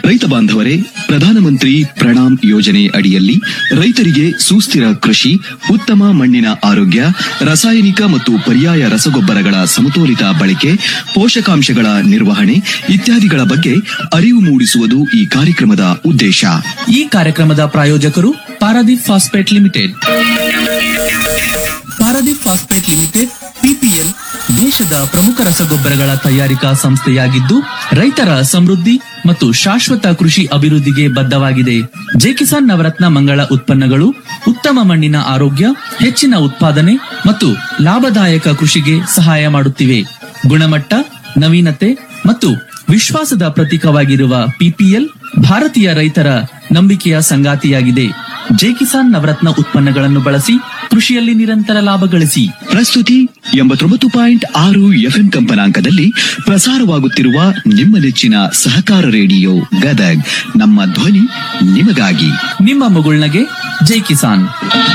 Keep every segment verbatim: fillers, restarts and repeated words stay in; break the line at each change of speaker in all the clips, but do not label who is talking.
ರೈತ ಬಾಂಧವರೇ, ಪ್ರಧಾನಮಂತ್ರಿ ಪ್ರಣಾಮ್ ಯೋಜನೆ ಅಡಿಯಲ್ಲಿ ರೈತರಿಗೆ ಸುಸ್ಥಿರ ಕೃಷಿ, ಉತ್ತಮ ಮಣ್ಣಿನ ಆರೋಗ್ಯ, ರಾಸಾಯನಿಕ ಮತ್ತು ಪರ್ಯಾಯ ರಸಗೊಬ್ಬರಗಳ ಸಮತೋಲಿತ ಬಳಕೆ, ಪೋಷಕಾಂಶಗಳ ನಿರ್ವಹಣೆ ಇತ್ಯಾದಿಗಳ ಬಗ್ಗೆ ಅರಿವು ಮೂಡಿಸುವುದು ಈ ಕಾರ್ಯಕ್ರಮದ ಉದ್ದೇಶ.
ಈ ಕಾರ್ಯಕ್ರಮದ ಪ್ರಾಯೋಜಕರು Paradip phosphate limited. Paradip phosphate limited ಪಿಪಿಎಲ್ ದೇಶದ ಪ್ರಮುಖ ರಸಗೊಬ್ಬರಗಳ ತಯಾರಿಕಾ ಸಂಸ್ಥೆಯಾಗಿದ್ದು, ರೈತರ ಸಮೃದ್ಧಿ ಮತ್ತು ಶಾಶ್ವತ ಕೃಷಿ ಅಭಿವೃದ್ಧಿಗೆ ಬದ್ಧವಾಗಿದೆ. ಜೆ ಕಿಸಾನ್ ನವರತ್ನ ಮಂಗಳ ಉತ್ಪನ್ನಗಳು ಉತ್ತಮ ಮಣ್ಣಿನ ಆರೋಗ್ಯ, ಹೆಚ್ಚಿನ ಉತ್ಪಾದನೆ ಮತ್ತು ಲಾಭದಾಯಕ ಕೃಷಿಗೆ ಸಹಾಯ ಮಾಡುತ್ತಿವೆ. ಗುಣಮಟ್ಟ, ನವೀನತೆ ಮತ್ತು ವಿಶ್ವಾಸದ ಪ್ರತೀಕವಾಗಿರುವ ಪಿಪಿಎಲ್ ಭಾರತೀಯ ರೈತರ ನಂಬಿಕೆಯ ಸಂಗಾತಿಯಾಗಿದೆ. ಜೆ ಕಿಸಾನ್ ನವರತ್ನ ಉತ್ಪನ್ನಗಳನ್ನು ಬಳಸಿ ಕೃಷಿಯಲ್ಲಿ ನಿರಂತರ ಲಾಭ ಗಳಿಸಿ.
ಪ್ರಸ್ತುತಿ ಎಂಬತ್ತೊಂಬತ್ತು ಪಾಯಿಂಟ್ ಆರು ಎಫ್ಎಂ ಕಂಪನಾಂಕದಲ್ಲಿ ಪ್ರಸಾರವಾಗುತ್ತಿರುವ ನಿಮ್ಮ ನೆಚ್ಚಿನ ಸಹಕಾರ ರೇಡಿಯೋ ಗದಗ್. ನಮ್ಮ ಧ್ವನಿ ನಿಮಗಾಗಿ.
ನಿಮ್ಮ ಮುಗುಳ್ನಗೆ ಜೈ ಕಿಸಾನ್.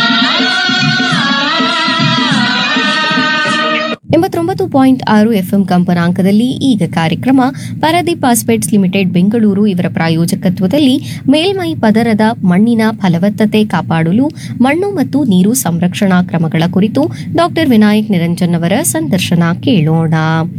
ಎಂಬತ್ತೊಂಬತ್ತು ಪಾಯಿಂಟ್ ಆರು ಎಫ್ಎಂ ಕಂಪನಾಂಕದಲ್ಲಿ ಈಗ ಕಾರ್ಯಕ್ರಮ ಪಾರಾದೀಪ್ ಫಾಸ್ಫೇಟ್ಸ್ ಲಿಮಿಟೆಡ್ ಬೆಂಗಳೂರು ಇವರ ಪ್ರಾಯೋಜಕತ್ವದಲ್ಲಿ ಮೇಲ್ಮೈ ಪದರದ ಮಣ್ಣಿನ ಫಲವತ್ತತೆ ಕಾಪಾಡಲು ಮಣ್ಣು ಮತ್ತು ನೀರು ಸಂರಕ್ಷಣಾ ಕ್ರಮಗಳ ಕುರಿತು ಡಾಕ್ಟರ್ ವಿನಾಯಕ್ ನಿರಂಜನ್ ಅವರ ಸಂದರ್ಶನ ಕೇಳೋಣ.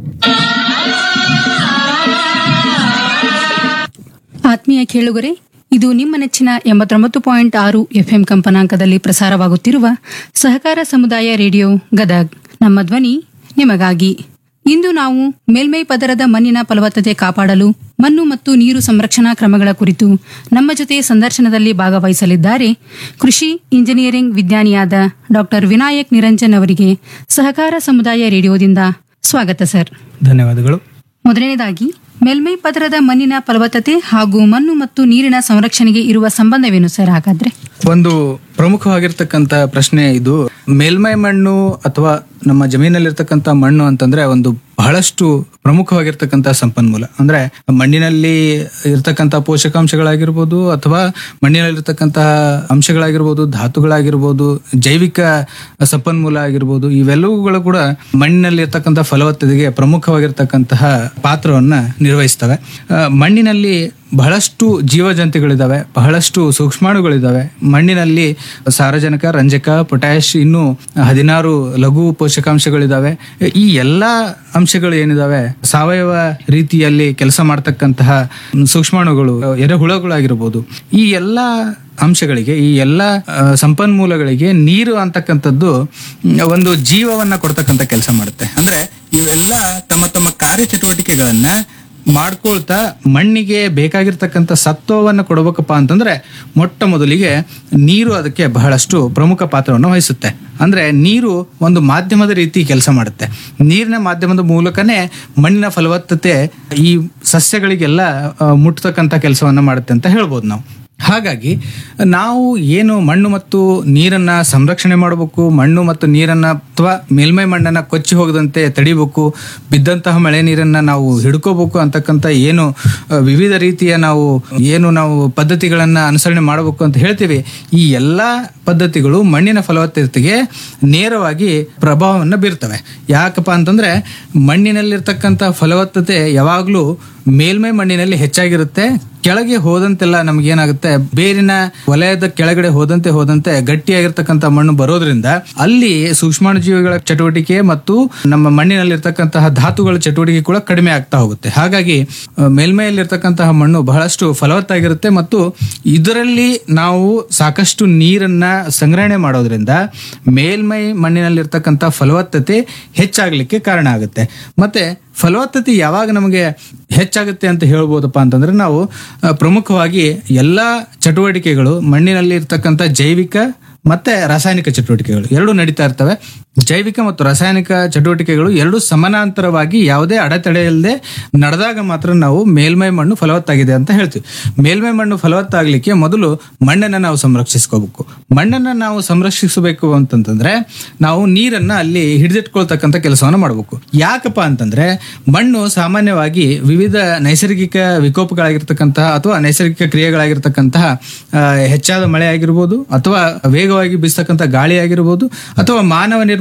ಆತ್ಮೀಯ ಕೇಳುಗರೆ, ಇದು ನಿಮ್ಮ ನೆಚ್ಚಿನ ಎಂಬತ್ತೊಂಬತ್ತು ಪಾಯಿಂಟ್ ಆರು ಎಫ್ಎಂ ಕಂಪನಾಂಕದಲ್ಲಿ ಪ್ರಸಾರವಾಗುತ್ತಿರುವ ಸಹಕಾರ ಸಮುದಾಯ ರೇಡಿಯೋ ಗದಗ್. ನಮ್ಮ ಧ್ವನಿ ನಿಮಗಾಗಿ. ಇಂದು ನಾವು ಮೇಲ್ಮೈ ಪದರದ ಮಣ್ಣಿನ ಫಲವತ್ತತೆ ಕಾಪಾಡಲು ಮಣ್ಣು ಮತ್ತು ನೀರು ಸಂರಕ್ಷಣಾ ಕ್ರಮಗಳ ಕುರಿತು ನಮ್ಮ ಜೊತೆ ಸಂದರ್ಶನದಲ್ಲಿ ಭಾಗವಹಿಸಲಿದ್ದಾರೆ ಕೃಷಿ ಇಂಜಿನಿಯರಿಂಗ್ ವಿಜ್ಞಾನಿಯಾದ ಡಾಕ್ಟರ್ ವಿನಾಯಕ್ ನಿರಂಜನ್ ಅವರಿಗೆ ಸಹಕಾರ ಸಮುದಾಯ ರೇಡಿಯೋದಿಂದ ಸ್ವಾಗತ ಸರ್.
ಧನ್ಯವಾದಗಳು.
ಮೊದಲನೇದಾಗಿ, ಮೇಲ್ಮೈ ಪದರದ ಮಣ್ಣಿನ ಫಲವತ್ತತೆ ಹಾಗೂ ಮಣ್ಣು ಮತ್ತು ನೀರಿನ ಸಂರಕ್ಷಣೆಗೆ ಇರುವ ಸಂಬಂಧವೇನು ಸರ್? ಹಾಗಾದ್ರೆ
ಒಂದು ಪ್ರಮುಖವಾಗಿರ್ತಕ್ಕಂಥ ಪ್ರಶ್ನೆ ಇದು. ಮೇಲ್ಮೈ ಮಣ್ಣು ಅಥವಾ ನಮ್ಮ ಜಮೀನಲ್ಲಿರ್ತಕ್ಕಂಥ ಮಣ್ಣು ಅಂತಂದ್ರೆ ಒಂದು ಬಹಳಷ್ಟು ಪ್ರಮುಖವಾಗಿರ್ತಕ್ಕಂಥ ಸಂಪನ್ಮೂಲ. ಅಂದ್ರೆ ಮಣ್ಣಿನಲ್ಲಿ ಇರ್ತಕ್ಕಂಥ ಪೋಷಕಾಂಶಗಳಾಗಿರ್ಬೋದು ಅಥವಾ ಮಣ್ಣಿನಲ್ಲಿರ್ತಕ್ಕಂತಹ ಅಂಶಗಳಾಗಿರ್ಬೋದು, ಧಾತುಗಳಾಗಿರ್ಬೋದು, ಜೈವಿಕ ಸಂಪನ್ಮೂಲ ಆಗಿರ್ಬೋದು, ಇವೆಲ್ಲವುಗಳು ಕೂಡ ಮಣ್ಣಿನಲ್ಲಿ ಇರ್ತಕ್ಕಂಥ ಫಲವತ್ತತೆಗೆ ಪ್ರಮುಖವಾಗಿರ್ತಕ್ಕಂತಹ ಪಾತ್ರವನ್ನ ನಿರ್ವಹಿಸ್ತವೆ. ಮಣ್ಣಿನಲ್ಲಿ ಬಹಳಷ್ಟು ಜೀವಜಂತುಗಳಿದಾವೆ, ಬಹಳಷ್ಟು ಸೂಕ್ಷ್ಮಾಣುಗಳಿದಾವೆ. ಮಣ್ಣಿನಲ್ಲಿ ಸಾರಜನಕ, ರಂಜಕ, ಪೊಟ್ಯಾಶ್, ಇನ್ನು ಹದಿನಾರು ಲಘು ಪೋಷಕಾಂಶಗಳಿದಾವೆ. ಈ ಎಲ್ಲಾ ಅಂಶಗಳು ಏನಿದಾವೆ ಸಾವಯವ ರೀತಿಯಲ್ಲಿ ಕೆಲಸ ಮಾಡ್ತಕ್ಕಂತಹ ಸೂಕ್ಷ್ಮಾಣುಗಳು, ಎರೆಹುಳಗಳಾಗಿರ್ಬೋದು, ಈ ಎಲ್ಲಾ ಅಂಶಗಳಿಗೆ, ಈ ಎಲ್ಲಾ ಸಂಪನ್ಮೂಲಗಳಿಗೆ ನೀರು ಅಂತಕ್ಕಂಥದ್ದು ಒಂದು ಜೀವವನ್ನ ಕೊಡ್ತಕ್ಕಂಥ ಕೆಲಸ ಮಾಡುತ್ತೆ. ಅಂದ್ರೆ ಇವೆಲ್ಲ ತಮ್ಮ ತಮ್ಮ ಕಾರ್ಯಚಟುವಟಿಕೆಗಳನ್ನ ಮಾಡ್ಕೊಳ್ತಾ ಮಣ್ಣಿಗೆ ಬೇಕಾಗಿರ್ತಕ್ಕಂಥ ಸತ್ವವನ್ನು ಕೊಡಬೇಕಪ್ಪ ಅಂತಂದ್ರೆ ಮೊಟ್ಟ ಮೊದಲಿಗೆ ನೀರು ಅದಕ್ಕೆ ಬಹಳಷ್ಟು ಪ್ರಮುಖ ಪಾತ್ರವನ್ನು ವಹಿಸುತ್ತೆ. ಅಂದ್ರೆ ನೀರು ಒಂದು ಮಾಧ್ಯಮದ ರೀತಿ ಕೆಲಸ ಮಾಡುತ್ತೆ. ನೀರಿನ ಮಾಧ್ಯಮದ ಮೂಲಕನೇ ಮಣ್ಣಿನ ಫಲವತ್ತತೆ ಈ ಸಸ್ಯಗಳಿಗೆಲ್ಲ ಮುಟ್ಟತಕ್ಕಂಥ ಕೆಲಸವನ್ನ ಮಾಡುತ್ತೆ ಅಂತ ಹೇಳ್ಬೋದು ನಾವು. ಹಾಗಾಗಿ ನಾವು ಏನು ಮಣ್ಣು ಮತ್ತು ನೀರನ್ನ ಸಂರಕ್ಷಣೆ ಮಾಡಬೇಕು, ಮಣ್ಣು ಮತ್ತು ನೀರನ್ನ ಅಥವಾ ಮೇಲ್ಮೈ ಮಣ್ಣನ್ನ ಕೊಚ್ಚಿ ಹೋಗದಂತೆ ತಡಿಬೇಕು, ಬಿದ್ದಂತಹ ಮಳೆ ನೀರನ್ನ ನಾವು ಹಿಡ್ಕೋಬೇಕು ಅಂತಕ್ಕಂಥ ಏನು ವಿವಿಧ ರೀತಿಯ ನಾವು ಏನು ನಾವು ಪದ್ಧತಿಗಳನ್ನ ಅನುಸರಣೆ ಮಾಡಬೇಕು ಅಂತ ಹೇಳ್ತೀವಿ, ಈ ಎಲ್ಲಾ ಪದ್ಧತಿಗಳು ಮಣ್ಣಿನ ಫಲವತ್ತತೆಗೆ ನೇರವಾಗಿ ಪ್ರಭಾವವನ್ನು ಬೀರ್ತವೆ. ಯಾಕಪ್ಪ ಅಂತಂದ್ರೆ ಮಣ್ಣಿನಲ್ಲಿರ್ತಕ್ಕಂಥ ಫಲವತ್ತತೆ ಯಾವಾಗ್ಲೂ ಮೇಲ್ಮೈ ಮಣ್ಣಿನಲ್ಲಿ ಹೆಚ್ಚಾಗಿರುತ್ತೆ. ಕೆಳಗೆ ಹೋದಂತೆಲ್ಲ ನಮ್ಗೇನಾಗುತ್ತೆ, ಬೇರಿನ ವಲಯದ ಕೆಳಗಡೆ ಹೋದಂತೆ ಹೋದಂತೆ ಗಟ್ಟಿಯಾಗಿರ್ತಕ್ಕಂಥ ಮಣ್ಣು ಬರೋದ್ರಿಂದ ಅಲ್ಲಿ ಸೂಕ್ಷ್ಮಾಣು ಜೀವಿಗಳ ಚಟುವಟಿಕೆ ಮತ್ತು ನಮ್ಮ ಮಣ್ಣಿನಲ್ಲಿರ್ತಕ್ಕಂತಹ ಧಾತುಗಳ ಚಟುವಟಿಕೆ ಕೂಡ ಕಡಿಮೆ ಆಗ್ತಾ ಹೋಗುತ್ತೆ. ಹಾಗಾಗಿ ಮೇಲ್ಮೈಯಲ್ಲಿರ್ತಕ್ಕಂತಹ ಮಣ್ಣು ಬಹಳಷ್ಟು ಫಲವತ್ತಾಗಿರುತ್ತೆ ಮತ್ತು ಇದರಲ್ಲಿ ನಾವು ಸಾಕಷ್ಟು ನೀರನ್ನ ಸಂಗ್ರಹಣೆ ಮಾಡೋದ್ರಿಂದ ಮೇಲ್ಮೈ ಮಣ್ಣಿನಲ್ಲಿರ್ತಕ್ಕಂಥ ಫಲವತ್ತತೆ ಹೆಚ್ಚಾಗಲಿಕ್ಕೆ ಕಾರಣ ಆಗುತ್ತೆ. ಮತ್ತೆ ಫಲವತ್ತತೆ ಯಾವಾಗ ನಮಗೆ ಹೆಚ್ಚಾಗುತ್ತೆ ಅಂತ ಹೇಳ್ಬೋದಪ್ಪ ಅಂತಂದ್ರೆ ನಾವು ಪ್ರಮುಖವಾಗಿ ಎಲ್ಲಾ ಚಟುವಟಿಕೆಗಳು ಮಣ್ಣಿನಲ್ಲಿ ಇರ್ತಕ್ಕಂಥ ಜೈವಿಕ ಮತ್ತೆ ರಾಸಾಯನಿಕ ಚಟುವಟಿಕೆಗಳು ಎರಡು ನಡೀತಾ ಇರ್ತವೆ. ಜೈವಿಕ ಮತ್ತು ರಾಸಾಯನಿಕ ಚಟುವಟಿಕೆಗಳು ಎರಡು ಸಮಾನಾಂತರವಾಗಿ ಯಾವುದೇ ಅಡೆತಡೆ ಇಲ್ಲದೆ ನಡೆದಾಗ ಮಾತ್ರ ನಾವು ಮೇಲ್ಮೈ ಮಣ್ಣು ಫಲವತ್ತಾಗಿದೆ ಅಂತ ಹೇಳ್ತೀವಿ. ಮೇಲ್ಮೈ ಮಣ್ಣು ಫಲವತ್ತಾಗ್ಲಿಕ್ಕೆ ಮೊದಲು ಮಣ್ಣನ್ನ ನಾವು ಸಂರಕ್ಷಿಸ್ಕೋಬೇಕು. ಮಣ್ಣನ್ನ ನಾವು ಸಂರಕ್ಷಿಸಬೇಕು ಅಂತಂತಂದ್ರೆ ನಾವು ನೀರನ್ನ ಅಲ್ಲಿ ಹಿಡಿದಿಟ್ಕೊಳ್ತಕ್ಕಂಥ ಕೆಲಸವನ್ನ ಮಾಡಬೇಕು. ಯಾಕಪ್ಪ ಅಂತಂದ್ರೆ ಮಣ್ಣು ಸಾಮಾನ್ಯವಾಗಿ ವಿವಿಧ ನೈಸರ್ಗಿಕ ವಿಕೋಪಗಳಾಗಿರ್ತಕ್ಕಂತಹ ಅಥವಾ ನೈಸರ್ಗಿಕ ಕ್ರಿಯೆಗಳಾಗಿರ್ತಕ್ಕಂತಹ ಹೆಚ್ಚಾದ ಮಳೆ ಆಗಿರ್ಬೋದು ಅಥವಾ ವೇಗವಾಗಿ ಬೀಸ್ತಕ್ಕಂಥ ಗಾಳಿ ಆಗಿರ್ಬೋದು ಅಥವಾ ಮಾನವ ನಿರ್ಮಿತ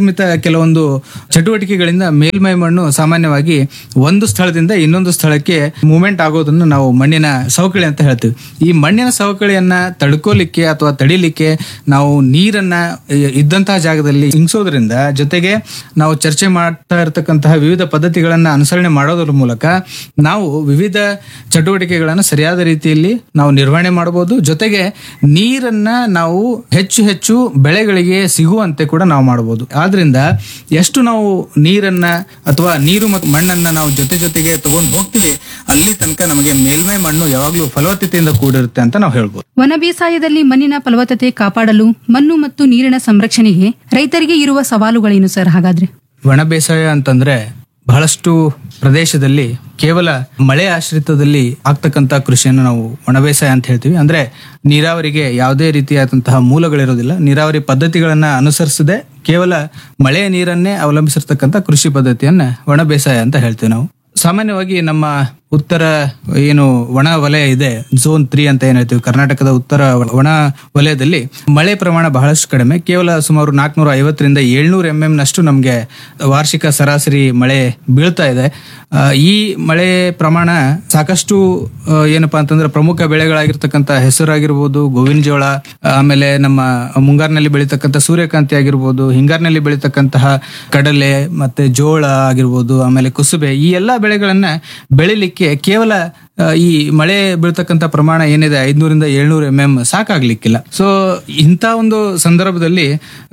ಅನಿರ್ಮಿತ ಕೆಲವೊಂದು ಚಟುವಟಿಕೆಗಳಿಂದ ಮೇಲ್ಮೈ ಮಣ್ಣು ಸಾಮಾನ್ಯವಾಗಿ ಒಂದು ಸ್ಥಳದಿಂದ ಇನ್ನೊಂದು ಸ್ಥಳಕ್ಕೆ ಮೂವ್ಮೆಂಟ್ ಆಗೋದನ್ನು ನಾವು ಮಣ್ಣಿನ ಸವಕಳಿ ಅಂತ ಹೇಳ್ತೀವಿ. ಈ ಮಣ್ಣಿನ ಸವಕಳಿಯನ್ನ ತಡ್ಕೋಲಿಕ್ಕೆ ಅಥವಾ ತಡಿಲಿಕ್ಕೆ ನಾವು ನೀರನ್ನ ಇದ್ದಂತಹ ಜಾಗದಲ್ಲಿ ಇಂಗಿಸೋದ್ರಿಂದ, ಜೊತೆಗೆ ನಾವು ಚರ್ಚೆ ಮಾಡ್ತಾ ಇರತಕ್ಕಂತಹ ವಿವಿಧ ಪದ್ಧತಿಗಳನ್ನ ಅನುಸರಣೆ ಮಾಡೋದ್ರ ಮೂಲಕ ನಾವು ವಿವಿಧ ಚಟುವಟಿಕೆಗಳನ್ನು ಸರಿಯಾದ ರೀತಿಯಲ್ಲಿ ನಾವು ನಿರ್ವಹಣೆ ಮಾಡಬಹುದು. ಜೊತೆಗೆ ನೀರನ್ನ ನಾವು ಹೆಚ್ಚು ಹೆಚ್ಚು ಬೆಳೆಗಳಿಗೆ ಸಿಗುವಂತೆ ಕೂಡ ನಾವು ಮಾಡಬಹುದು. ಆದ್ರಿಂದ ಎಷ್ಟು ನಾವು ನೀರನ್ನ ಅಥವಾ ನೀರು ಮತ್ತು ಮಣ್ಣನ್ನ ನಾವು ಜೊತೆ ಜೊತೆಗೆ ತಗೊಂಡು ಹೋಗ್ತೀವಿ, ಅಲ್ಲಿ ತನಕ ನಮಗೆ ಮೇಲ್ಮೈ ಮಣ್ಣು ಯಾವಾಗ್ಲೂ ಫಲವತ್ತತೆಯಿಂದ ಕೂಡಿರುತ್ತೆ ಅಂತ ನಾವು ಹೇಳ್ಬೋದು.
ವನ ಬೇಸಾಯದಲ್ಲಿ ಮಣ್ಣಿನ ಫಲವತ್ತತೆ ಕಾಪಾಡಲು ಮಣ್ಣು ಮತ್ತು ನೀರಿನ ಸಂರಕ್ಷಣೆಗೆ ರೈತರಿಗೆ ಇರುವ ಸವಾಲುಗಳೇನು ಸರ್? ಹಾಗಾದ್ರೆ
ಒಣ ಬೇಸಾಯ ಅಂತಂದ್ರೆ ಬಹಳಷ್ಟು ಪ್ರದೇಶದಲ್ಲಿ ಕೇವಲ ಮಳೆ ಆಶ್ರಿತದಲ್ಲಿ ಆಗ್ತಕ್ಕಂಥ ಕೃಷಿಯನ್ನು ನಾವು ಒಣ ಬೇಸಾಯ ಅಂತ ಹೇಳ್ತೀವಿ. ಅಂದ್ರೆ ನೀರಾವರಿಗೆ ಯಾವುದೇ ರೀತಿಯಾದಂತಹ ಮೂಲಗಳಿರೋದಿಲ್ಲ. ನೀರಾವರಿ ಪದ್ಧತಿಗಳನ್ನ ಅನುಸರಿಸದೆ ಕೇವಲ ಮಳೆಯ ನೀರನ್ನೇ ಅವಲಂಬಿಸಿರ್ತಕ್ಕಂಥ ಕೃಷಿ ಪದ್ಧತಿಯನ್ನ ಒಣ ಬೇಸಾಯ ಅಂತ ಹೇಳ್ತೀವಿ ನಾವು. ಸಾಮಾನ್ಯವಾಗಿ ನಮ್ಮ ಉತ್ತರ ಏನು ಒಣ ವಲಯ ಇದೆ, ಝೋನ್ ತ್ರೀ ಅಂತ ಏನ್ ಹೇಳ್ತೀವಿ, ಕರ್ನಾಟಕದ ಉತ್ತರ ಒಣ ವಲಯದಲ್ಲಿ ಮಳೆ ಪ್ರಮಾಣ ಬಹಳಷ್ಟು ಕಡಿಮೆ. ಕೇವಲ ಸುಮಾರು ನಾಲ್ಕನೂರ ಐವತ್ತರಿಂದ ಏಳ್ನೂರ ಎಂ ಎಂ ನಷ್ಟು ನಮಗೆ ವಾರ್ಷಿಕ ಸರಾಸರಿ ಮಳೆ ಬೀಳ್ತಾ ಇದೆ. ಈ ಮಳೆ ಪ್ರಮಾಣ ಸಾಕಷ್ಟು ಏನಪ್ಪಾ ಅಂತಂದ್ರೆ ಪ್ರಮುಖ ಬೆಳೆಗಳಾಗಿರ್ತಕ್ಕಂಥ ಹೆಸರಾಗಿರ್ಬೋದು, ಗೋವಿನ ಜೋಳ, ಆಮೇಲೆ ನಮ್ಮ ಮುಂಗಾರಿನಲ್ಲಿ ಬೆಳೀತಕ್ಕಂಥ ಸೂರ್ಯಕಾಂತಿ ಆಗಿರ್ಬೋದು, ಹಿಂಗಾರಿನಲ್ಲಿ ಬೆಳೀತಕ್ಕಂತಹ ಕಡಲೆ ಮತ್ತೆ ಜೋಳ ಆಗಿರ್ಬೋದು, ಆಮೇಲೆ ಕುಸುಬೆ, ಈ ಎಲ್ಲಾ ಬೆಳೆಗಳನ್ನ ಬೆಳಿಲಿಕ್ಕೆ ಕೇವಲ ಈ ಮಳೆ ಬೀಳ್ತಕ್ಕಂಥ ಪ್ರಮಾಣ ಏನಿದೆ ಐದ್ನೂರಿಂದ ಏಳ್ನೂರ ಎಂ ಎಂ ಸಾಕಾಗ್ಲಿಕ್ಕಿಲ್ಲ. ಸೊ ಇಂಥ ಒಂದು ಸಂದರ್ಭದಲ್ಲಿ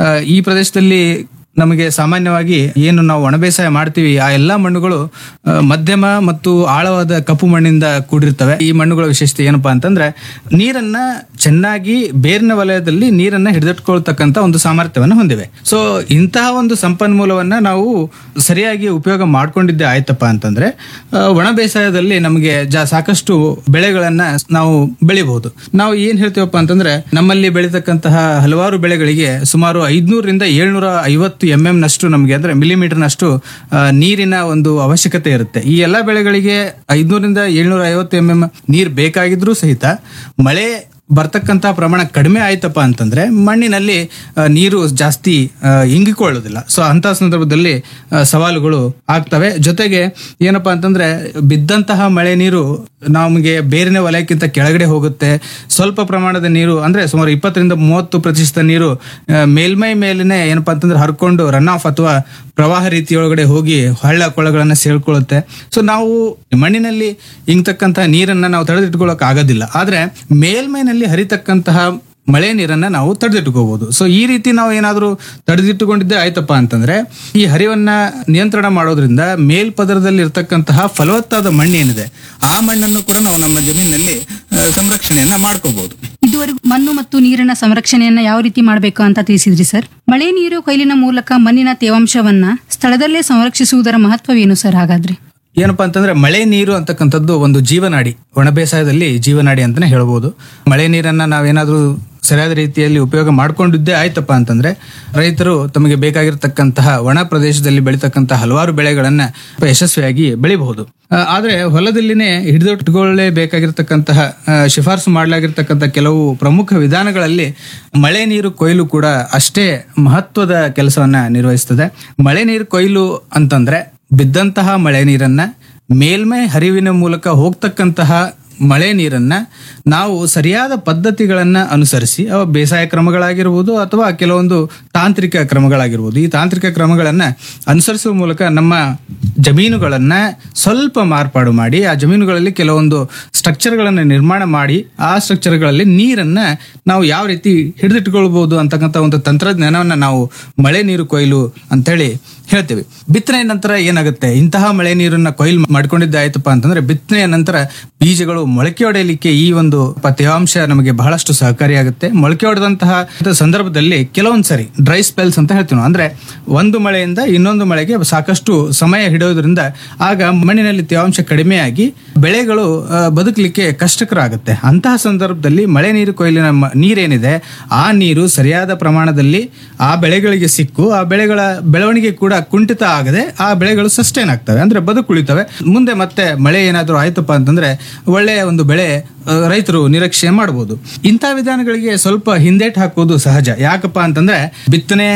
ಈ ಪ್ರದೇಶದಲ್ಲಿ ನಮಗೆ ಸಾಮಾನ್ಯವಾಗಿ ಏನು ನಾವು ಒಣ ಬೇಸಾಯ ಮಾಡ್ತೀವಿ ಆ ಎಲ್ಲಾ ಮಣ್ಣುಗಳು ಮಧ್ಯಮ ಮತ್ತು ಆಳವಾದ ಕಪ್ಪು ಮಣ್ಣಿಂದ ಕೂಡಿರ್ತವೆ. ಈ ಮಣ್ಣುಗಳ ವಿಶೇಷತೆ ಏನಪ್ಪಾ ಅಂತಂದ್ರೆ ನೀರನ್ನ ಚೆನ್ನಾಗಿ ಬೇರಿನ ವಲಯದಲ್ಲಿ ನೀರನ್ನ ಹಿಡಿದಿಟ್ಕೊಳ್ತಕ್ಕಂತ ಒಂದು ಸಾಮರ್ಥ್ಯವನ್ನು ಹೊಂದಿವೆ. ಸೊ ಇಂತಹ ಒಂದು ಸಂಪನ್ಮೂಲವನ್ನ ನಾವು ಸರಿಯಾಗಿ ಉಪಯೋಗ ಮಾಡ್ಕೊಂಡಿದ್ದೆ ಆಯ್ತಪ್ಪ ಅಂತಂದ್ರೆ ಒಣ ಬೇಸಾಯದಲ್ಲಿ ನಮಗೆ ಸಾಕಷ್ಟು ಬೆಳೆಗಳನ್ನ ನಾವು ಬೆಳಿಬಹುದು. ನಾವು ಏನ್ ಹೇಳ್ತೀವಪ್ಪ ಅಂತಂದ್ರೆ ನಮ್ಮಲ್ಲಿ ಬೆಳೀತಕ್ಕಂತಹ ಹಲವಾರು ಬೆಳೆಗಳಿಗೆ ಸುಮಾರು ಐದ್ನೂರರಿಂದ ಏಳ್ನೂರ ಐವತ್ತು ಎಂ ಎಂ ನಷ್ಟು ನಮಗೆ ಅಂದ್ರೆ ಮಿಲಿಮೀಟರ್ ನಷ್ಟು ನೀರಿನ ಒಂದು ಅವಶ್ಯಕತೆ ಇರುತ್ತೆ. ಈ ಎಲ್ಲಾ ಬೆಳೆಗಳಿಗೆ ಐದ್ನೂರಿಂದ ಏಳ್ನೂರ ಐವತ್ತು ಎಂ ಎಂ ನೀರ್ ಬೇಕಾಗಿದ್ರೂ ಸಹಿತ ಮಳೆ ಬರ್ತಕ್ಕಂತ ಪ್ರಮಾಣ ಕಡಿಮೆ ಆಯ್ತಪ್ಪ ಅಂತಂದ್ರೆ ಮಣ್ಣಿನಲ್ಲಿ ನೀರು ಜಾಸ್ತಿ ಇಂಗಿಕೊಳ್ಳೋದಿಲ್ಲ. ಸೊ ಅಂತ ಸಂದರ್ಭದಲ್ಲಿ ಸವಾಲುಗಳು ಆಗ್ತವೆ. ಜೊತೆಗೆ ಏನಪ್ಪಾ ಅಂತಂದ್ರೆ ಬಿದ್ದಂತಹ ಮಳೆ ನೀರು ನಮಗೆ ಬೇರಿನ ವಲಯಕ್ಕಿಂತ ಕೆಳಗಡೆ ಹೋಗುತ್ತೆ. ಸ್ವಲ್ಪ ಪ್ರಮಾಣದ ನೀರು ಅಂದ್ರೆ ಸುಮಾರು ಇಪ್ಪತ್ತರಿಂದ ಮೂವತ್ತು ಪ್ರತಿಶತ ನೀರು ಮೇಲ್ಮೈ ಮೇಲಿನೇ ಏನಪ್ಪಾ ಅಂತಂದ್ರೆ ಹರ್ಕೊಂಡು ರನ್ ಆಫ್ ಅಥವಾ ಪ್ರವಾಹ ರೀತಿಯೊಳಗಡೆ ಹೋಗಿ ಹಳ್ಳ ಕೊಳ್ಳಗಳನ್ನ ಸೇಳ್ಕೊಳ್ಳುತ್ತೆ. ಸೊ ನಾವು ಮಣ್ಣಿನಲ್ಲಿ ಇಂಗ್ತಕ್ಕಂತಹ ನೀರನ್ನ ನಾವು ತಡೆದಿಟ್ಕೊಳ್ಳೋಕೆ ಆಗೋದಿಲ್ಲ. ಆದ್ರೆ ಮೇಲ್ಮೈನಲ್ಲಿ ಹರಿತಕ್ಕಂತಹ ಮಳೆ ನೀರನ್ನ ನಾವು ತಡೆದಿಟ್ಟುಕೋಬಹುದು. ಸೊ ಈ ರೀತಿ ನಾವು ಏನಾದ್ರೂ ತಡೆದಿಟ್ಟುಕೊಂಡಿದ್ದೆ ಆಯ್ತಪ್ಪ ಅಂತಂದ್ರೆ ಈ ಹರಿವನ್ನ ನಿಯಂತ್ರಣ ಮಾಡೋದ್ರಿಂದ ಮೇಲ್ಪದರದಲ್ಲಿ ಇರ್ತಕ್ಕಂತಹ ಫಲವತ್ತಾದ ಮಣ್ಣೇನಿದೆ ಆ ಮಣ್ಣನ್ನು ಕೂಡ ನಾವು ನಮ್ಮ ಜಮೀನಿನಲ್ಲಿ ಸಂರಕ್ಷಣೆಯನ್ನ ಮಾಡ್ಕೋಬಹುದು.
ಇದುವರೆಗೂ ಮಣ್ಣು ಮತ್ತು ನೀರಿನ ಸಂರಕ್ಷಣೆಯನ್ನ ಯಾವ ರೀತಿ ಮಾಡಬೇಕು ಅಂತ ತಿಳಿಸಿದ್ರಿ ಸರ್. ಮಳೆ ನೀರು ಕೊಯ್ಲಿನ ಮೂಲಕ ಮಣ್ಣಿನ ತೇವಾಂಶವನ್ನ ಸ್ಥಳದಲ್ಲೇ ಸಂರಕ್ಷಿಸುವುದರ ಮಹತ್ವವೇನು ಸರ್? ಹಾಗಾದ್ರೆ
ಏನಪ್ಪಾ ಅಂತಂದ್ರೆ ಮಳೆ ನೀರು ಅಂತಕ್ಕಂಥದ್ದು ಒಂದು ಜೀವನಾಡಿ, ಒಣ ಬೇಸಾಯದಲ್ಲಿ ಜೀವನಾಡಿ ಅಂತಾನೆ ಹೇಳ್ಬೋದು. ಮಳೆ ನೀರನ್ನ ನಾವೇನಾದ್ರೂ ಸರಿಯಾದ ರೀತಿಯಲ್ಲಿ ಉಪಯೋಗ ಮಾಡ್ಕೊಂಡಿದ್ದೇ ಆಯ್ತಪ್ಪ ಅಂತಂದ್ರೆ ರೈತರು ತಮಗೆ ಬೇಕಾಗಿರ್ತಕ್ಕಂತಹ ಒಣ ಪ್ರದೇಶದಲ್ಲಿ ಬೆಳೀತಕ್ಕಂತಹ ಹಲವಾರು ಬೆಳೆಗಳನ್ನ ಯಶಸ್ವಿಯಾಗಿ ಬೆಳಿಬಹುದು. ಆದ್ರೆ ಹೊಲದಲ್ಲಿನೇ ಹಿಡಿದಿಟ್ಟುಕೊಳ್ಳಲೇಬೇಕಾಗಿರ್ತಕ್ಕಂತಹ ಶಿಫಾರಸು ಮಾಡಲಾಗಿರ್ತಕ್ಕಂಥ ಕೆಲವು ಪ್ರಮುಖ ವಿಧಾನಗಳಲ್ಲಿ ಮಳೆ ನೀರು ಕೊಯ್ಲು ಕೂಡ ಅಷ್ಟೇ ಮಹತ್ವದ ಕೆಲಸವನ್ನ ನಿರ್ವಹಿಸ್ತದೆ. ಮಳೆ ನೀರು ಕೊಯ್ಲು ಅಂತಂದ್ರೆ ಬಿದ್ದಂತಹ ಮಳೆ ನೀರನ್ನ ಮೇಲ್ಮೈ ಹರಿವಿನ ಮೂಲಕ ಹೋಗ್ತಕ್ಕಂತಹ ಮಳೆ ನೀರನ್ನ ನಾವು ಸರಿಯಾದ ಪದ್ಧತಿಗಳನ್ನ ಅನುಸರಿಸಿ ಅವ ಬೇಸಾಯ ಕ್ರಮಗಳಾಗಿರ್ಬೋದು ಅಥವಾ ಕೆಲವೊಂದು ತಾಂತ್ರಿಕ ಕ್ರಮಗಳಾಗಿರ್ಬೋದು, ಈ ತಾಂತ್ರಿಕ ಕ್ರಮಗಳನ್ನ ಅನುಸರಿಸುವ ಮೂಲಕ ನಮ್ಮ ಜಮೀನುಗಳನ್ನ ಸ್ವಲ್ಪ ಮಾರ್ಪಾಡು ಮಾಡಿ ಆ ಜಮೀನುಗಳಲ್ಲಿ ಕೆಲವೊಂದು ಸ್ಟ್ರಕ್ಚರ್ಗಳನ್ನ ನಿರ್ಮಾಣ ಮಾಡಿ ಆ ಸ್ಟ್ರಕ್ಚರ್ಗಳಲ್ಲಿ ನೀರನ್ನ ನಾವು ಯಾವ ರೀತಿ ಹಿಡಿದಿಟ್ಕೊಳ್ಬಹುದು ಅಂತಕ್ಕಂಥ ಒಂದು ತಂತ್ರಜ್ಞಾನವನ್ನ ನಾವು ಮಳೆ ನೀರು ಕೊಯ್ಲು ಅಂತೇಳಿ ಹೇಳ್ತೀವಿ. ಬಿತ್ತನೆಯ ನಂತರ ಏನಾಗುತ್ತೆ, ಇಂತಹ ಮಳೆ ನೀರನ್ನ ಕೊಯ್ಲು ಮಾಡ್ಕೊಂಡಿದ್ದೆ ಆಯ್ತಪ್ಪ ಅಂತಂದ್ರೆ ಬಿತ್ತನೆಯ ನಂತರ ಬೀಜಗಳು ಮೊಳಕೆ ಹೊಡೆಯಲಿಕ್ಕೆ ಈ ಒಂದು ತೇವಾಂಶ ನಮಗೆ ಬಹಳಷ್ಟು ಸಹಕಾರಿಯಾಗುತ್ತೆ. ಮೊಳಕೆ ಹೊಡೆದಂತಹ ಸಂದರ್ಭದಲ್ಲಿ ಕೆಲವೊಂದ್ಸರಿ ಡ್ರೈ ಸ್ಪೆಲ್ಸ್ ಅಂತ ಹೇಳ್ತೀವಿ, ಅಂದ್ರೆ ಒಂದು ಮಳೆಯಿಂದ ಇನ್ನೊಂದು ಮಳೆಗೆ ಸಾಕಷ್ಟು ಸಮಯ ಹಿಡಿಯೋದ್ರಿಂದ ಆಗ ಮಣ್ಣಿನಲ್ಲಿ ತೇವಾಂಶ ಕಡಿಮೆಯಾಗಿ ಬೆಳೆಗಳು ಬದುಕಲಿಕ್ಕೆ ಕಷ್ಟಕರ ಆಗುತ್ತೆ. ಅಂತಹ ಸಂದರ್ಭದಲ್ಲಿ ಮಳೆ ನೀರು ಕೊಯ್ಲಿನ ನೀರೇನಿದೆ ಆ ನೀರು ಸರಿಯಾದ ಪ್ರಮಾಣದಲ್ಲಿ ಆ ಬೆಳೆಗಳಿಗೆ ಸಿಕ್ಕು ಆ ಬೆಳೆಗಳ ಬೆಳವಣಿಗೆ ಕೂಡ ಕುಂಠಿತ ಆಗದೆ ಆ ಬೆಳೆಗಳು ಸಸ್ಟೈನ್ ಆಗ್ತವೆ, ಅಂದ್ರೆ ಬದುಕುಳಿತವೆ. ಮುಂದೆ ಮತ್ತೆ ಮಳೆ ಏನಾದ್ರೂ ಆಯ್ತಪ್ಪ ಅಂತಂದ್ರೆ ಒಳ್ಳೆಯ ಒಂದು ಬೆಳೆ ರೈತರು ನಿರೀಕ್ಷೆ ಮಾಡಬಹುದು. ಇಂಥ ವಿಧಾನಗಳಿಗೆ ಸ್ವಲ್ಪ ಹಿಂದೇಟ್ ಹಾಕೋದು ಸಹಜ. ಯಾಕಪ್ಪ ಅಂತಂದ್ರೆ ಬಿತ್ತನೆ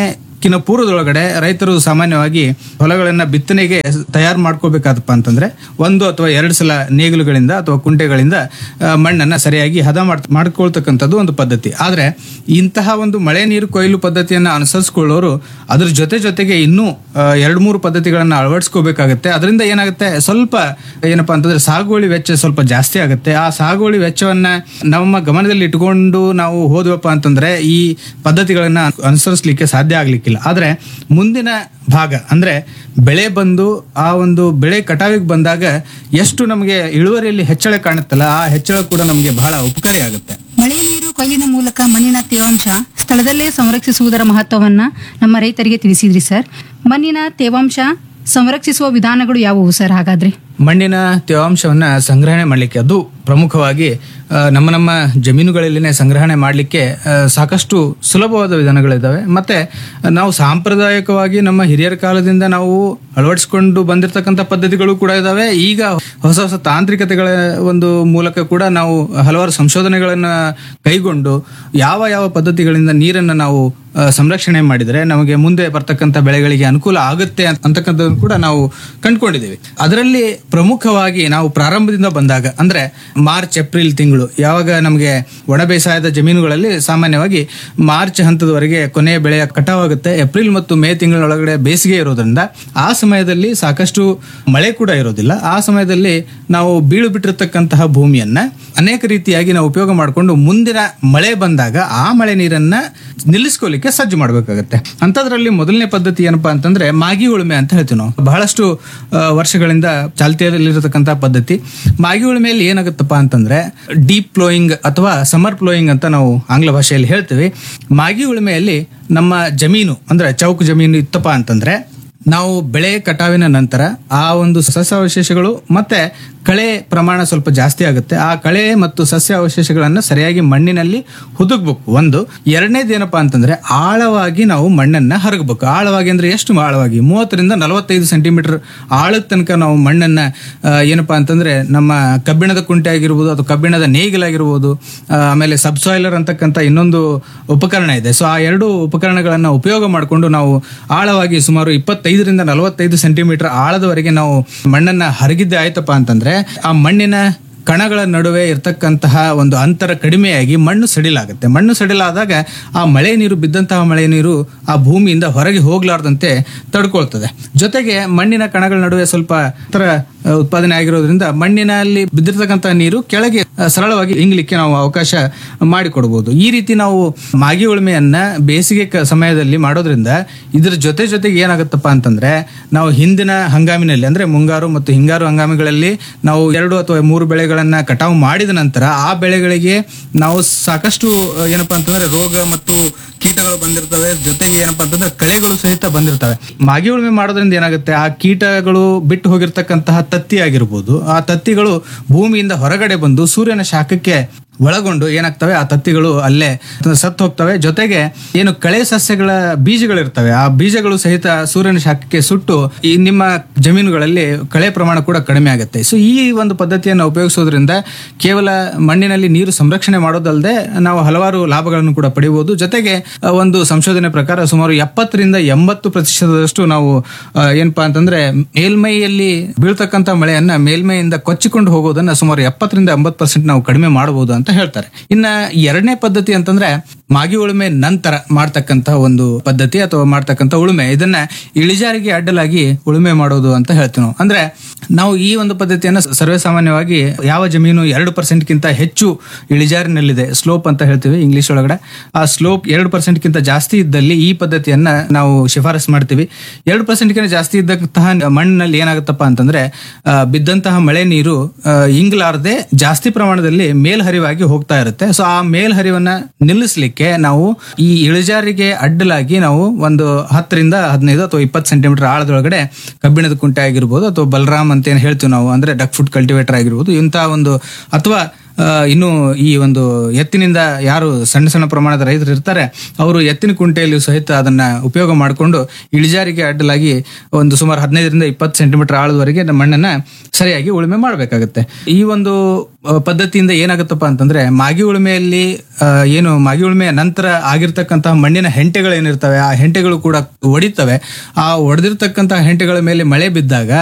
ಕಿನ್ನ ಪೂರ್ವದೊಳಗಡೆ ರೈತರು ಸಾಮಾನ್ಯವಾಗಿ ಹೊಲಗಳನ್ನ ಬಿತ್ತನೆಗೆ ತಯಾರು ಮಾಡ್ಕೋಬೇಕಾದಪ್ಪ ಅಂತಂದ್ರೆ ಒಂದು ಅಥವಾ ಎರಡು ಸಲ ನೇಗಿಲುಗಳಿಂದ ಅಥವಾ ಕುಂಟೆಗಳಿಂದ ಆ, ಮಣ್ಣನ್ನ ಸರಿಯಾಗಿ ಹದ ಮಾಡ್ ಮಾಡ್ಕೊಳ್ತಕ್ಕಂಥದ್ದು ಒಂದು ಪದ್ಧತಿ. ಆದ್ರೆ ಇಂತಹ ಒಂದು ಮಳೆ ನೀರು ಕೊಯ್ಲು ಪದ್ಧತಿಯನ್ನ ಅನುಸರಿಸಿಕೊಳ್ಳೋರು ಅದ್ರ ಜೊತೆ ಜೊತೆಗೆ ಇನ್ನೂ ಆ, ಎರಡು ಮೂರು ಪದ್ಧತಿಗಳನ್ನ ಅಳವಡಿಸ್ಕೋಬೇಕಾಗತ್ತೆ. ಅದರಿಂದ ಏನಾಗುತ್ತೆ, ಸ್ವಲ್ಪ ಏನಪ್ಪಾ ಅಂತಂದ್ರೆ ಸಾಗುವಳಿ ವೆಚ್ಚ ಸ್ವಲ್ಪ ಜಾಸ್ತಿ ಆಗುತ್ತೆ. ಆ ಸಾಗುವಳಿ ವೆಚ್ಚವನ್ನ ನಮ್ಮ ಗಮನದಲ್ಲಿ ಇಟ್ಕೊಂಡು ನಾವು ಹೋದ್ವಪ್ಪ ಅಂತಂದ್ರೆ ಈ ಪದ್ಧತಿಗಳನ್ನ ಅನುಸರಿಸಲಿಕ್ಕೆ ಸಾಧ್ಯ ಆಗ್ಲಿಕ್ಕಿಲ್ಲ. ಆದ್ರೆ ಮುಂದಿನ ಭಾಗ ಅಂದ್ರೆ ಬೆಳೆ ಬಂದು ಆ ಒಂದು ಬೆಳೆ ಕಟಾವಿಗೆ ಬಂದಾಗ ಎಷ್ಟು ನಮಗೆ ಇಳುವರಿಯಲ್ಲಿ ಹೆಚ್ಚಳ ಕಾಣುತ್ತಲ್ಲ, ಆ ಹೆಚ್ಚಳ ಕೂಡ ನಮಗೆ ಬಹಳ ಉಪಕಾರಿ ಆಗುತ್ತೆ.
ಮಳೆ ನೀರು ಕೊಯ್ಲಿನ ಮೂಲಕ ಮಣ್ಣಿನ ತೇವಾಂಶ ಸ್ಥಳದಲ್ಲೇ ಸಂರಕ್ಷಿಸುವುದರ ಮಹತ್ವವನ್ನ ನಮ್ಮ ರೈತರಿಗೆ ತಿಳಿಸಿದ್ರಿ ಸರ್. ಮಣ್ಣಿನ ತೇವಾಂಶ ಸಂರಕ್ಷಿಸುವ ವಿಧಾನಗಳು ಯಾವುವು ಸರ್ ಹಾಗಾದ್ರೆ?
ಮಣ್ಣಿನ ತೇವಾಂಶವನ್ನ ಸಂಗ್ರಹಣೆ ಮಾಡಲಿಕ್ಕೆ ಅದು ಪ್ರಮುಖವಾಗಿ ಆ, ನಮ್ಮ ನಮ್ಮ ಜಮೀನುಗಳಲ್ಲಿನೇ ಸಂಗ್ರಹಣೆ ಮಾಡಲಿಕ್ಕೆ ಸಾಕಷ್ಟು ಸುಲಭವಾದ ವಿಧಾನಗಳಿದ್ದಾವೆ. ಮತ್ತೆ ನಾವು ಸಾಂಪ್ರದಾಯಿಕವಾಗಿ ನಮ್ಮ ಹಿರಿಯರ ಕಾಲದಿಂದ ನಾವು ಅಳವಡಿಸಿಕೊಂಡು ಬಂದಿರತಕ್ಕಂಥ ಪದ್ಧತಿಗಳು ಕೂಡ ಇದಾವೆ. ಈಗ ಹೊಸ ಹೊಸ ತಾಂತ್ರಿಕತೆಗಳ ಒಂದು ಮೂಲಕ ಕೂಡ ನಾವು ಹಲವಾರು ಸಂಶೋಧನೆಗಳನ್ನ ಕೈಗೊಂಡು ಯಾವ ಯಾವ ಪದ್ಧತಿಗಳಿಂದ ನೀರನ್ನು ನಾವು ಆ, ಸಂರಕ್ಷಣೆ ಮಾಡಿದರೆ ನಮಗೆ ಮುಂದೆ ಬರ್ತಕ್ಕಂಥ ಬೆಳೆಗಳಿಗೆ ಅನುಕೂಲ ಆಗುತ್ತೆ ಅಂತಕ್ಕಂಥದ್ದು ಕೂಡ ನಾವು ಕಂಡುಕೊಂಡಿದ್ದೇವೆ. ಅದರಲ್ಲಿ ಪ್ರಮುಖವಾಗಿ ನಾವು ಪ್ರಾರಂಭದಿಂದ ಬಂದಾಗ ಅಂದ್ರೆ ಮಾರ್ಚ್ ಏಪ್ರಿಲ್ ತಿಂಗಳು, ಯಾವಾಗ ನಮಗೆ ಒಣ ಬೇಸಾಯದ ಜಮೀನುಗಳಲ್ಲಿ ಸಾಮಾನ್ಯವಾಗಿ ಮಾರ್ಚ್ ಹಂತದವರೆಗೆ ಕೊನೆಯ ಬೆಳೆಯ ಕಟಾವಾಗುತ್ತೆ. ಏಪ್ರಿಲ್ ಮತ್ತು ಮೇ ತಿಂಗಳೊಳಗಡೆ ಬೇಸಿಗೆ ಇರೋದ್ರಿಂದ ಆ ಸಮಯದಲ್ಲಿ ಸಾಕಷ್ಟು ಮಳೆ ಕೂಡ ಇರೋದಿಲ್ಲ. ಆ ಸಮಯದಲ್ಲಿ ನಾವು ಬೀಳು ಬಿಟ್ಟಿರತಕ್ಕಂತಹ ಭೂಮಿಯನ್ನ ಅನೇಕ ರೀತಿಯಾಗಿ ನಾವು ಉಪಯೋಗ ಮಾಡಿಕೊಂಡು ಮುಂದಿನ ಮಳೆ ಬಂದಾಗ ಆ ಮಳೆ ನೀರನ್ನ ನಿಲ್ಲಿಸ್ಕೊಳ್ಳಿಕ್ಕೆ ಸಜ್ಜು ಮಾಡಬೇಕಾಗುತ್ತೆ. ಅಂತದ್ರಲ್ಲಿ ಮೊದಲನೇ ಪದ್ಧತಿ ಏನಪ್ಪಾ ಅಂತಂದ್ರೆ ಮಾಗಿ ಉಳುಮೆ ಅಂತ ಹೇಳ್ತೀವಿ ನಾವು. ಬಹಳಷ್ಟು ಆ, ವರ್ಷಗಳಿಂದ ಚಾಲ್ತಿಯಲ್ಲಿರತಕ್ಕಂಥ ಪದ್ಧತಿ. ಮಾಗಿ ಉಳುಮೆಯಲ್ಲಿ ಏನಾಗುತ್ತಪ್ಪ ಅಂತಂದ್ರೆ ಡೀಪ್ ಫ್ಲೋಯಿಂಗ್ ಅಥವಾ ಸಮರ್ ಫ್ಲೋಯಿಂಗ್ ಅಂತ ನಾವು ಆಂಗ್ಲ ಭಾಷೆಯಲ್ಲಿ ಹೇಳ್ತೀವಿ. ಮಾಗಿ ಉಳುಮೆಯಲ್ಲಿ ನಮ್ಮ ಜಮೀನು ಅಂದ್ರೆ ಚೌಕ ಜಮೀನು ಇತ್ತಪ್ಪ ಅಂತಂದ್ರೆ ನಾವು ಬೆಳೆ ಕಟಾವಿನ ನಂತರ ಆ ಒಂದು ಸಸ್ಯಾವಶೇಷಗಳು ಮತ್ತೆ ಕಳೆ ಪ್ರಮಾಣ ಸ್ವಲ್ಪ ಜಾಸ್ತಿ ಆಗುತ್ತೆ. ಆ ಕಳೆ ಮತ್ತು ಸಸ್ಯಾವಶೇಷಗಳನ್ನ ಸರಿಯಾಗಿ ಮಣ್ಣಿನಲ್ಲಿ ಹುದುಕ್ಬೇಕು. ಒಂದು ಎರಡನೇದು ಏನಪ್ಪಾ ಅಂತಂದ್ರೆ ಆಳವಾಗಿ ನಾವು ಮಣ್ಣನ್ನ ಹರಗಬೇಕು. ಆಳವಾಗಿ ಅಂದ್ರೆ ಎಷ್ಟು ಆಳವಾಗಿ? ಮೂವತ್ತರಿಂದ ನಲವತ್ತೈದು ಸೆಂಟಿಮೀಟರ್ ಆಳದ ತನಕ ನಾವು ಮಣ್ಣನ್ನ ಆ, ಏನಪ್ಪಾ ಅಂತಂದ್ರೆ ನಮ್ಮ ಕಬ್ಬಿಣದ ಕುಂಟೆ ಆಗಿರ್ಬೋದು ಅಥವಾ ಕಬ್ಬಿಣದ ನೇಗಿಲಾಗಿರ್ಬೋದು, ಆ, ಆಮೇಲೆ ಸಬ್ಸಾಯ್ಲರ್ ಅಂತಕ್ಕಂಥ ಇನ್ನೊಂದು ಉಪಕರಣ ಇದೆ. ಸೊ ಆ ಎರಡು ಉಪಕರಣಗಳನ್ನ ಉಪಯೋಗ ಮಾಡಿಕೊಂಡು ನಾವು ಆಳವಾಗಿ ಸುಮಾರು ಇಪ್ಪತ್ತೈದರಿಂದ ನಲವತ್ತೈದು ಸೆಂಟಿಮೀಟರ್ ಆಳದವರೆಗೆ ನಾವು ಮಣ್ಣನ್ನ ಹರಗಿದ್ದೆ ಆಯ್ತಪ್ಪ ಅಂತಂದ್ರೆ ಆ ಮಣ್ಣಿನ ಕಣಗಳ ನಡುವೆ ಇರ್ತಕ್ಕಂತಹ ಒಂದು ಅಂತರ ಕಡಿಮೆಯಾಗಿ ಮಣ್ಣು ಸಡಿಲಾಗುತ್ತೆ. ಮಣ್ಣು ಸಡಿಲಾದಾಗ ಆ ಮಳೆ ನೀರು ಬಿದ್ದಂತಹ ಮಳೆ ನೀರು ಆ ಭೂಮಿಯಿಂದ ಹೊರಗೆ ಹೋಗ್ಲಾರ್ದಂತೆ ತಡ್ಕೊಳ್ತದೆ. ಜೊತೆಗೆ ಮಣ್ಣಿನ ಕಣಗಳ ನಡುವೆ ಸ್ವಲ್ಪ ಅಂತರ ಉತ್ಪಾದನೆ ಆಗಿರೋದ್ರಿಂದ ಮಣ್ಣಿನಲ್ಲಿ ಬಿದ್ದಿರ್ತಕ್ಕಂತಹ ನೀರು ಕೆಳಗೆ ಸರಳವಾಗಿ ಇಂಗ್ಲಿಕ್ಕೆ ನಾವು ಅವಕಾಶ ಮಾಡಿಕೊಡ್ಬೋದು. ಈ ರೀತಿ ನಾವು ಮಾಗಿ ಉಳುಮೆಯನ್ನ ಬೇಸಿಗೆ ಕ- ಸಮಯದಲ್ಲಿ ಮಾಡೋದ್ರಿಂದ ಇದ್ರ ಜೊತೆ ಜೊತೆಗೆ ಏನಾಗುತ್ತಪ್ಪ ಅಂತಂದ್ರೆ ನಾವು ಹಿಂದಿನ ಹಂಗಾಮಿನಲ್ಲಿ ಅಂದ್ರೆ ಮುಂಗಾರು ಮತ್ತು ಹಿಂಗಾರು ಹಂಗಾಮಿಗಳಲ್ಲಿ ನಾವು ಎರಡು ಅಥವಾ ಮೂರು ಬೆಳೆಗಳನ್ನ ಕಟಾವು ಮಾಡಿದ ನಂತರ ಆ ಬೆಳೆಗಳಿಗೆ ನಾವು ಸಾಕಷ್ಟು ಅಹ್, ಏನಪ್ಪಾ ಅಂತಂದ್ರೆ ರೋಗ ಮತ್ತು ಕೀಟಗಳು ಬಂದಿರ್ತವೆ. ಜೊತೆಗೆ ಏನಪ್ಪಾ ಅಂತಂದ್ರೆ ಕಳೆಗಳು ಸಹಿತ ಬಂದಿರ್ತವೆ. ಮಾಗಿ ಉಳುಮೆ ಮಾಡೋದ್ರಿಂದ ಏನಾಗುತ್ತೆ, ಆ ಕೀಟಗಳು ಬಿಟ್ಟು ಹೋಗಿರ್ತಕ್ಕಂತಹ ತತ್ತಿ ಆಗಿರ್ಬೋದು, ಆ ತತ್ತಿಗಳು ಭೂಮಿಯಿಂದ ಹೊರಗಡೆ ಬಂದು ಸೂರ್ಯನ ಶಾಖಕ್ಕೆ ಒಳಗೊಂಡು ಏನಾಗ್ತವೆ, ಆ ತತ್ತಿಗಳು ಅಲ್ಲೇ ಸತ್ತು ಹೋಗ್ತವೆ. ಜೊತೆಗೆ ಏನು ಕಳೆ ಸಸ್ಯಗಳ ಬೀಜಗಳಿರ್ತವೆ, ಆ ಬೀಜಗಳು ಸಹಿತ ಸೂರ್ಯನ ಶಾಖಕ್ಕೆ ಸುಟ್ಟು ಈ ನಿಮ್ಮ ಜಮೀನುಗಳಲ್ಲಿ ಕಳೆ ಪ್ರಮಾಣ ಕೂಡ ಕಡಿಮೆ ಆಗುತ್ತೆ. ಸೊ ಈ ಒಂದು ಪದ್ಧತಿಯನ್ನು ಉಪಯೋಗಿಸೋದ್ರಿಂದ ಕೇವಲ ಮಣ್ಣಿನಲ್ಲಿ ನೀರು ಸಂರಕ್ಷಣೆ ಮಾಡೋದಲ್ಲದೆ ನಾವು ಹಲವಾರು ಲಾಭಗಳನ್ನು ಕೂಡ ಪಡೆಯಬಹುದು. ಜೊತೆಗೆ ಆ, ಒಂದು ಸಂಶೋಧನೆ ಪ್ರಕಾರ ಸುಮಾರು ಎಪ್ಪತ್ತರಿಂದ ಎಂಬತ್ತು ಪ್ರತಿಶತದಷ್ಟು ನಾವು ಆ, ಏನಪ್ಪಾ ಅಂತಂದ್ರೆ ಮೇಲ್ಮೈಯಲ್ಲಿ ಬೀಳ್ತಕ್ಕಂಥ ಮಳೆಯನ್ನ ಮೇಲ್ಮೈಯಿಂದ ಕೊಚ್ಚಿಕೊಂಡು ಹೋಗೋದನ್ನ ಸುಮಾರು ಎಪ್ಪತ್ತರಿಂದ ಎಂಬತ್ತು ಪರ್ಸೆಂಟ್ ನಾವು ಕಡಿಮೆ ಮಾಡಬಹುದು ಅಂತ ಹೇಳ್ತಾರೆ. ಇನ್ನ ಎರಡನೇ ಪದ್ಧತಿ ಅಂತಂದ್ರೆ ಮಾಗಿ ಉಳುಮೆ ನಂತರ ಮಾಡ್ತಕ್ಕಂತ ಒಂದು ಪದ್ಧತಿ ಅಥವಾ ಮಾಡ್ತಕ್ಕಂತ ಉಳುಮೆ, ಇದನ್ನ ಇಳಿಜಾರಿಗೆ ಅಡ್ಡಲಾಗಿ ಉಳುಮೆ ಮಾಡೋದು ಅಂತ ಹೇಳ್ತೀವಿ ನಾವು. ಅಂದ್ರೆ ನಾವು ಈ ಒಂದು ಪದ್ಧತಿಯನ್ನ ಸರ್ವೇ ಸಾಮಾನ್ಯವಾಗಿ ಯಾವ ಜಮೀನು ಎರಡು ಪರ್ಸೆಂಟ್ ಗಿಂತ ಹೆಚ್ಚು ಇಳಿಜಾರಿನಲ್ಲಿದೆ, ಸ್ಲೋಪ್ ಅಂತ ಹೇಳ್ತೀವಿ ಇಂಗ್ಲಿಷ್ ಒಳಗಡೆ, ಆ ಸ್ಲೋಪ್ ಎರಡು ಪರ್ಸೆಂಟ್ ಗಿಂತ ಜಾಸ್ತಿ ಇದ್ದಲ್ಲಿ ಈ ಪದ್ಧತಿಯನ್ನ ನಾವು ಶಿಫಾರಸ್ ಮಾಡ್ತೀವಿ. ಎರಡು ಪರ್ಸೆಂಟ್ ಗಿಂತ ಜಾಸ್ತಿ ಇದ್ದಂತಹ ಮಣ್ಣಿನಲ್ಲಿ ಏನಾಗುತ್ತಪ್ಪ ಅಂತಂದ್ರೆ ಆ, ಬಿದ್ದಂತಹ ಮಳೆ ನೀರು ಆ, ಇಂಗ್ಲಾರ್ದೆ ಜಾಸ್ತಿ ಪ್ರಮಾಣದಲ್ಲಿ ಮೇಲ್ಹರಿವಾಗಿ ಹೋಗ್ತಾ ಇರುತ್ತೆ. ಸೊ ಆ ಮೇಲ್ಹರಿವನ್ನ ನಿಲ್ಲಿಸಲಿಕ್ಕೆ ನಾವು ಈ ಇಳಿಜಾರಿಗೆ ಅಡ್ಡಲಾಗಿ ನಾವು ಒಂದು ಹತ್ತರಿಂದ ಹದಿನೈದು ಅಥವಾ ಇಪ್ಪತ್ತು ಸೆಂಟಿಮೀಟರ್ ಆಳದೊಳಗಡೆ ಕಬ್ಬಿಣದ ಕುಂಟೆ ಆಗಿರ್ಬೋದು ಅಥವಾ ಬಲರಾಮ್ ಅಂತ ಏನ್ ಹೇಳ್ತೀವಿ ನಾವು, ಅಂದ್ರೆ ಡಕ್ ಫುಡ್ ಕಲ್ಟಿವೇಟರ್ ಆಗಿರ್ಬೋದು, ಇಂತಹ ಒಂದು ಅಥವಾ ಆ, ಇನ್ನು ಈ ಒಂದು ಎತ್ತಿನಿಂದ ಯಾರು ಸಣ್ಣ ಸಣ್ಣ ಪ್ರಮಾಣದ ರೈತರು ಇರ್ತಾರೆ ಅವರು ಎತ್ತಿನ ಕುಂಟೆಯಲ್ಲಿ ಸಹಿತ ಅದನ್ನ ಉಪಯೋಗ ಮಾಡಿಕೊಂಡು ಇಳಿಜಾರಿಗೆ ಅಡ್ಡಲಾಗಿ ಒಂದು ಸುಮಾರು ಹದಿನೈದರಿಂದ ಇಪ್ಪತ್ತು ಸೆಂಟಿಮೀಟರ್ ಆಳದವರೆಗೆ ನಮ್ಮ ಮಣ್ಣನ್ನ ಸರಿಯಾಗಿ ಉಳುಮೆ ಮಾಡಬೇಕಾಗುತ್ತೆ. ಈ ಒಂದು ಆ, ಪದ್ಧತಿಯಿಂದ ಏನಾಗುತ್ತಪ್ಪ ಅಂತಂದ್ರೆ ಮಾಗಿ ಉಳುಮೆಯಲ್ಲಿ ಆ, ಏನು ಮಾಗಿ ಉಳುಮೆಯ ನಂತರ ಆಗಿರ್ತಕ್ಕಂತಹ ಮಣ್ಣಿನ ಹೆಂಟೆಗಳು ಏನಿರ್ತವೆ ಆ ಹೆಂಟೆಗಳು ಕೂಡ ಒಡಿತವೆ. ಆ ಒಡೆದಿರ್ತಕ್ಕಂತಹ ಹೆಂಟೆಗಳ ಮೇಲೆ ಮಳೆ ಬಿದ್ದಾಗ